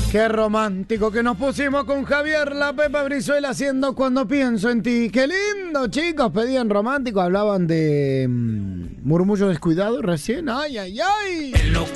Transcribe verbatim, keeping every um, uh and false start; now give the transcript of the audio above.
Qué romántico que nos pusimos con Javier La Pepa Brizuela haciendo Cuando pienso en ti. Qué lindo, chicos, pedían romántico, hablaban de mmm, murmullo descuidado recién. Ay, ay, ay.